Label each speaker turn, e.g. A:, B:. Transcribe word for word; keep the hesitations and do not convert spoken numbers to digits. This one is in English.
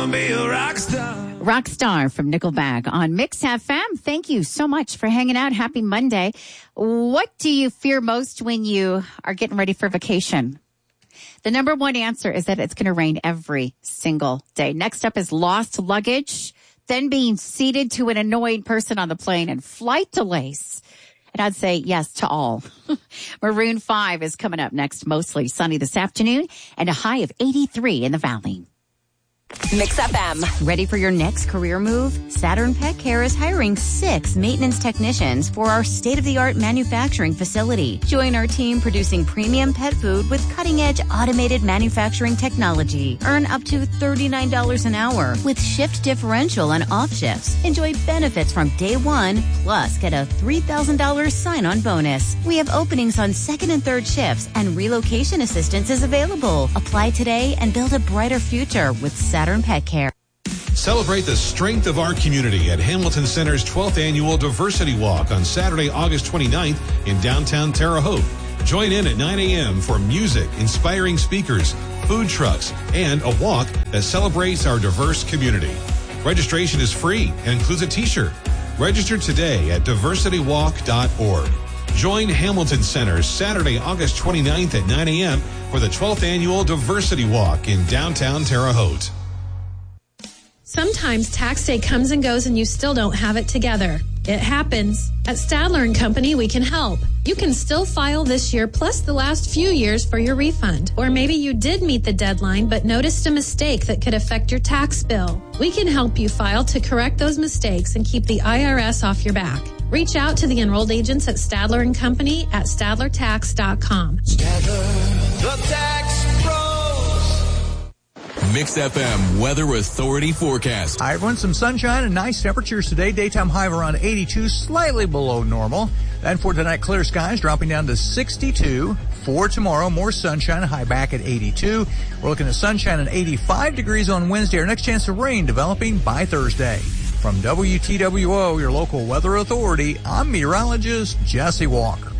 A: wanna be a rock star.
B: Rockstar from Nickelback on Mix F M. Thank you so much for hanging out. Happy Monday. What do you fear most when you are getting ready for vacation? The number one answer is that it's going to rain every single day. Next up is lost luggage, then being seated to an annoying person on the plane, and flight delays. And I'd say yes to all. Maroon five is coming up next, mostly sunny this afternoon, and a high of eighty-three in the valley.
C: Mix F M.
D: Ready for your next career move? Saturn Pet Care is hiring six maintenance technicians for our state-of-the-art manufacturing facility. Join our team producing premium pet food with cutting-edge automated manufacturing technology. Earn up to thirty-nine dollars an hour with shift differential and off shifts. Enjoy benefits from day one, plus get a three thousand dollars sign-on bonus. We have openings on second and third shifts, and relocation assistance is available. Apply today and build a brighter future with Saturn Pet Care.
E: Celebrate the strength of our community at Hamilton Center's twelfth Annual Diversity Walk on Saturday, August twenty-ninth in downtown Terre Haute. Join in at nine a.m. for music, inspiring speakers, food trucks, and a walk that celebrates our diverse community. Registration is free and includes a t-shirt. Register today at diversity walk dot org. Join Hamilton Center Saturday, August twenty-ninth at nine a.m. for the twelfth Annual Diversity Walk in downtown Terre Haute.
F: Sometimes tax day comes and goes and you still don't have it together. It happens. At Stadler and Company, we can help. You can still file this year plus the last few years for your refund. Or maybe you did meet the deadline but noticed a mistake that could affect your tax bill. We can help you file to correct those mistakes and keep the I R S off your back. Reach out to the enrolled agents at Stadler and Company at stadler tax dot com.
A: Stadler, the tax pros.
G: Mix F M Weather Authority forecast.
H: Hi, everyone. Some sunshine and nice temperatures today. Daytime high of around eighty-two, slightly below normal. Then for tonight, clear skies dropping down to sixty-two. For tomorrow, more sunshine, high back at eighty-two. We're looking at sunshine and eighty-five degrees on Wednesday. Our next chance of rain developing by Thursday. From W T W O, your local weather authority, I'm meteorologist Jesse Walker.